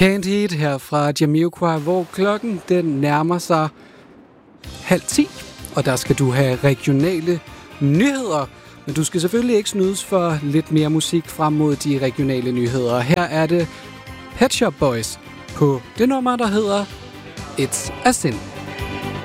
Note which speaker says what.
Speaker 1: Can't Eat her fra Jamiroquai, hvor klokken den nærmer sig 9:30, og der skal du have regionale nyheder. Men du skal selvfølgelig ikke snydes for lidt mere musik frem mod de regionale nyheder. Her er det Pet Shop Boys på det nummer, der hedder It's a Sin.